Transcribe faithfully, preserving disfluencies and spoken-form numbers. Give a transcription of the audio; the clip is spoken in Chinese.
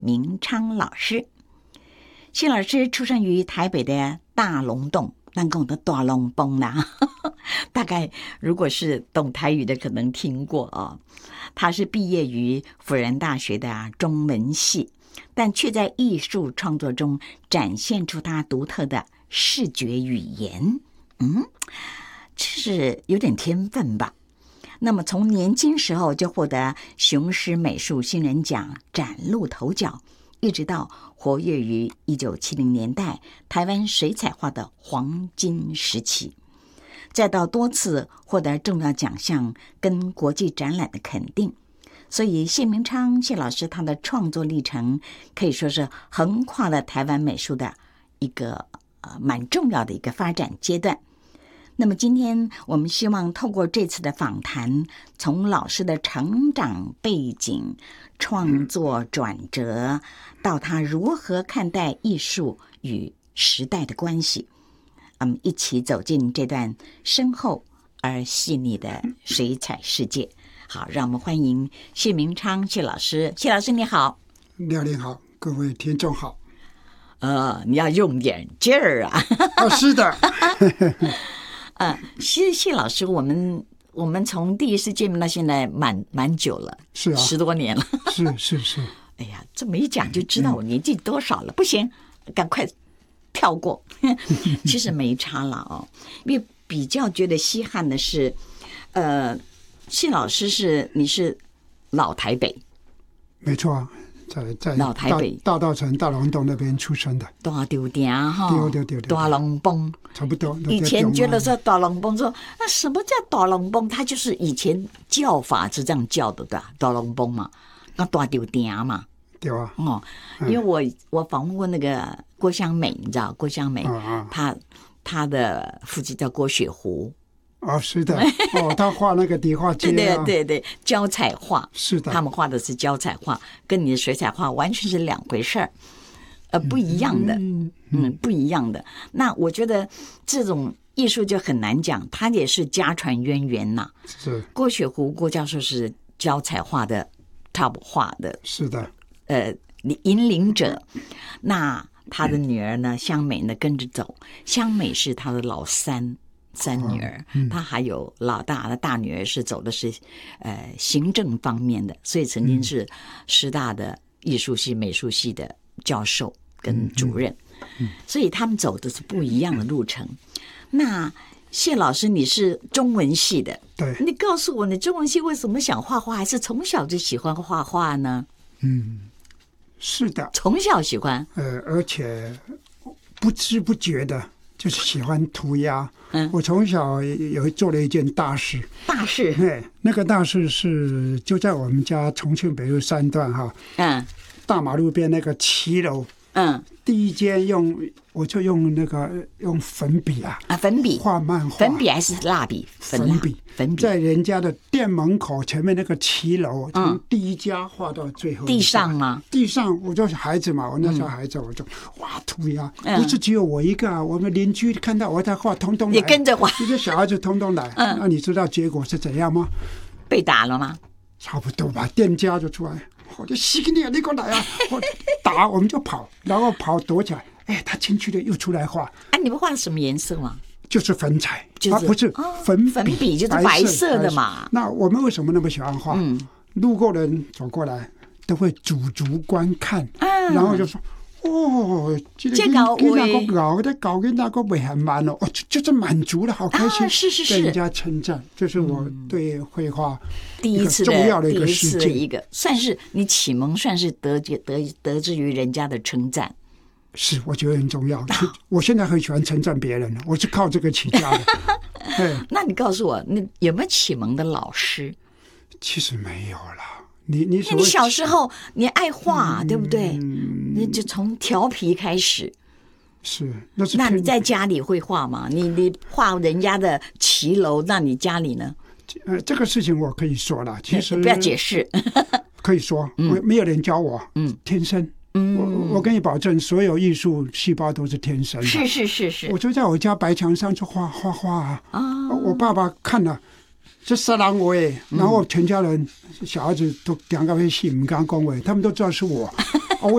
明昌老师。谢老师出生于台北的大龙洞，咱讲的大龙崩啦，大概如果是懂台语的可能听过哦。他是毕业于辅仁大学的中文系，但却在艺术创作中展现出他独特的视觉语言。嗯，这是有点天分吧。那么从年轻时候就获得雄狮美术新人奖崭露头角，一直到活跃于一九七零年代台湾水彩画的黄金时期，再到多次获得重要奖项跟国际展览的肯定。所以谢明昌谢老师他的创作历程可以说是横跨了台湾美术的一个呃蛮重要的一个发展阶段。那么今天我们希望透过这次的访谈，从老师的成长背景、创作转折，到他如何看待艺术与时代的关系，嗯，一起走进这段深厚而细腻的水彩世界。好，让我们欢迎谢明昌谢老师。谢老师你好。 廖玲好，各位听众好。 呃，你要用点劲儿啊。 哦，是的。 呃，谢谢老师，我们我们从第一次见面到现在蛮蛮久了， 是啊， 十多年了。 是是是。 哎呀，这么一讲就知道我年纪多少了，嗯、不行，赶快跳过。其实没差了哦，因为比较觉得稀罕的是，呃，谢老师是你是老台北， 没错啊。在在老台北大稻埕大龙洞那边出生的， 大丢店哈， 对对对对， 大龙崩差不多。 以前觉得说大龙崩，说那什么叫大龙崩？它就是以前叫法是这样叫的，对吧？大龙崩嘛，那大丢店嘛， 对啊。 哦，因为我我访问过那个郭香美，你知道郭香美， 嗯、 她她的父亲叫郭雪湖。 哦，是的，哦，他画那个底画街、啊， 对对对，胶彩画是的， 他们画的是胶彩画，跟你的水彩画完全是两回事儿，呃，不一样的，嗯, 嗯, 嗯，不一样的。那我觉得这种艺术就很难讲，它也是家传渊源呐、啊。 是郭雪湖郭教授是胶彩画的 top 画的， 是的， 呃，引领者。那他的女儿呢，香美呢跟着走，香美是他的老三。三女儿，哦嗯、她还有老大的大女儿是走的是呃行政方面的，所以曾经是师大的艺术系、美术系的教授跟主任，嗯嗯嗯、所以他们走的是不一样的路程。那谢老师，你是中文系的， 对， 你告诉我，你中文系为什么想画画，还是从小就喜欢画画呢？ 嗯，是的， 从小喜欢， 呃，而且不知不觉的。就是喜欢涂鸦， 嗯， 我从小有做了一件大事， 大事， 对，那个大事是就在我们家重庆北路三段哈， 嗯， 大马路边那个七楼， 嗯， 第一间用我就用那个用粉笔啊， 啊，粉笔画漫画， 粉笔还是蜡笔？ 粉笔， 粉笔， 在人家的店门口前面那个七楼，从第一家画到最后一家。 地上吗？ 地上，我就是孩子嘛，我那时候孩子，我就哇涂鸦， 嗯、 不是只有我一个啊，我们邻居看到我在画，通通来也跟着画， 这些小孩子通通来。嗯，那你知道结果是怎样吗？ 被打了吗？ 差不多吧，店家就出来，我就洗你，你给我来啊！我打，我们就跑，然后跑躲起来。哎，他进去了，又出来画。 啊，你们画的什么颜色吗？ 就是粉彩， 就是、 啊、不是粉笔， 哦、粉笔就是白色的嘛。 那我们为什么那么喜欢画？ 嗯， 路过人走过来都会驻足观看， 嗯、 然后就说：“哦，这个这搞给那个搞的搞跟那个没很慢哦，就就是满足了，好开心。 啊”是是是， 被人家称赞，这是我对绘画第一次重要的一个事件， 一个算是你启蒙，算是得得得之于人家的称赞。 是，我觉得很重要。我现在很喜欢称赞别人，我是靠这个起家的。 那你告诉我，你有没有启蒙的老师？ 其实没有啦。你你你小时候你爱画， 嗯、 对不对？那就从调皮开始。 是，那是。 那你在家里会画吗？你你画人家的骑楼，那你家里呢？ 呃，这个事情我可以说了，其实不要解释。 可以说，嗯、没有人教我， 嗯， 天生。 嗯， 我我跟你保证，所有艺术细胞都是天生的。 是是是是， 我就在我家白墙上就画画画啊。 啊， 我爸爸看了，这杀人我哎，然后全家人小孩子都两个微信，唔敢恭维，他们都知道是我。